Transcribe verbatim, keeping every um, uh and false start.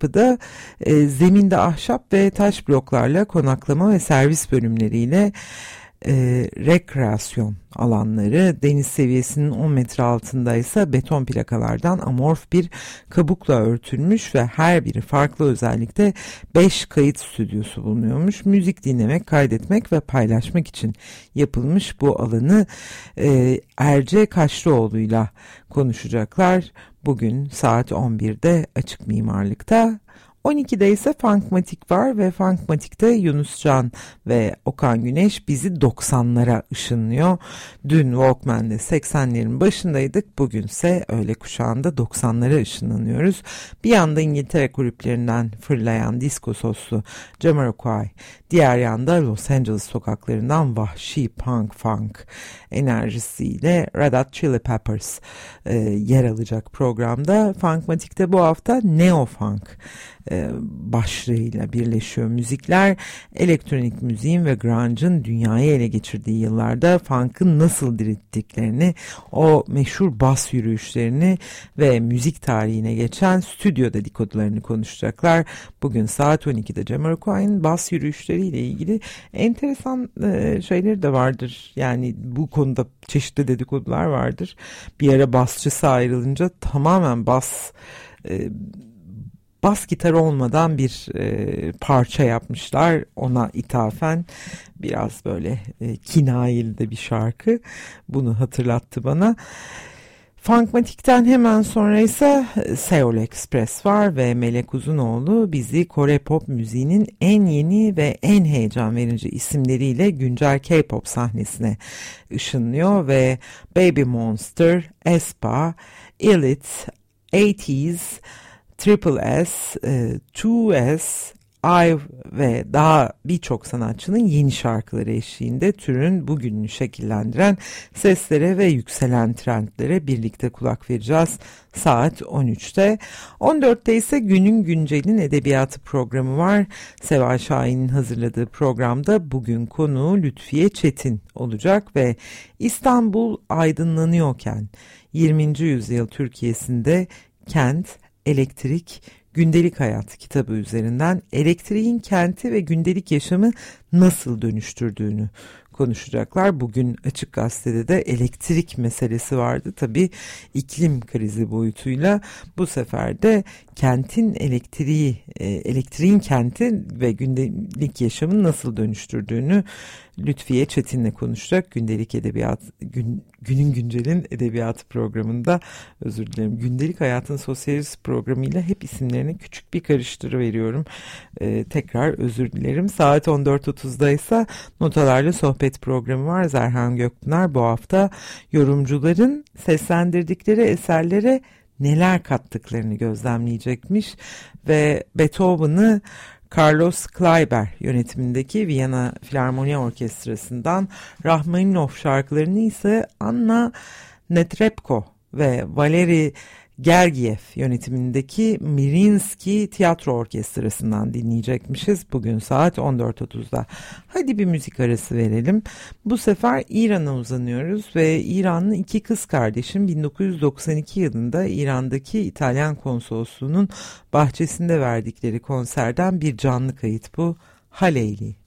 yapıda, e, zeminde ahşap ve taş bloklarla konaklama ve servis bölümleriyle e, rekreasyon alanları, deniz seviyesinin on metre altındaysa beton plakalardan amorf bir kabukla örtülmüş ve her biri farklı özellikte beş kayıt stüdyosu bulunuyormuş. Müzik dinlemek, kaydetmek ve paylaşmak için yapılmış bu alanı e, Erce Kaşlıoğlu'yla konuşacaklar. Bugün saat on birde Açık Mimarlık'ta. on ikide ise Funkmatik var ve Funkmatik'te Yunus Can ve Okan Güneş bizi doksanlara ışınlıyor. Dün Walkman'de seksenlerin başındaydık, bugünse öğle kuşağında doksanlara ışınlanıyoruz. Bir yanda İngiltere kulüplerinden fırlayan disco soslu Jamiroquai, diğer yanda Los Angeles sokaklarından vahşi punk funk enerjisiyle Red Hot Chili Peppers e, yer alacak programda. Funkmatik'te bu hafta Neo Funk e, başlığıyla birleşiyor müzikler. Elektronik müziğin ve grunge'ın dünyayı ele geçirdiği yıllarda funk'ın nasıl dirilttiklerini, o meşhur bas yürüyüşlerini ve müzik tarihine geçen stüdyo dedikodularını konuşacaklar. Bugün saat on ikide Jamiroquai'nin bas yürüyüşleriyle ilgili enteresan e, şeyleri de vardır. Yani bu konuda çeşitli dedikodular vardır. Bir ara basçısı ayrılınca tamamen bas e, bas gitar olmadan bir e, parça yapmışlar, ona ithafen. Biraz böyle e, kinayeli de bir şarkı, bunu hatırlattı bana. Funkmatik'ten hemen sonra ise Seoul Express var ve Melek Uzunoğlu bizi Kore pop müziğinin en yeni ve en heyecan verici isimleriyle güncel K-pop sahnesine ışınlıyor ve Baby Monster, aespa, Elite, eighties, Triple S, two S, I ve daha birçok sanatçının yeni şarkıları eşliğinde türün bugününü şekillendiren seslere ve yükselen trendlere birlikte kulak vereceğiz saat on üçte. on dörtte ise Günün Güncel'in edebiyatı programı var. Seval Şahin'in hazırladığı programda bugün konuğu Lütfiye Çetin olacak ve İstanbul aydınlanıyorken yirminci yüzyıl Türkiye'sinde kent, elektrik, gündelik hayat kitabı üzerinden elektriğin kenti ve gündelik yaşamı nasıl dönüştürdüğünü konuşacaklar. Bugün Açık Gazete'de de elektrik meselesi vardı. Tabii iklim krizi boyutuyla bu sefer de kentin elektriği, elektriğin kenti ve gündelik yaşamını nasıl dönüştürdüğünü Lütfiye Çetin'le konuşacak. Gündelik edebiyat, gün, günün güncelin edebiyatı programında, özür dilerim, gündelik hayatın sosyalist programıyla hep isimlerini küçük bir karıştırıveriyorum. Ee, tekrar özür dilerim. Saat on dört otuzda ise Notalarla Sohbet programı var. Zerhan Gökpınar bu hafta yorumcuların seslendirdikleri eserlere neler kattıklarını gözlemleyecekmiş ve Beethoven'ı Carlos Kleiber yönetimindeki Viyana Filarmoni Orkestrası'ndan, Rahmaninov şarkılarını ise Anna Netrebko ve Valeri Gergiev yönetimindeki Mirinski Tiyatro Orkestrası'ndan dinleyecekmişiz bugün saat on dört otuzda. Hadi bir müzik arası verelim. Bu sefer İran'a uzanıyoruz ve İranlı iki kız kardeşin bin dokuz yüz doksan iki yılında İran'daki İtalyan konsolosluğunun bahçesinde verdikleri konserden bir canlı kayıt bu. Haleyli.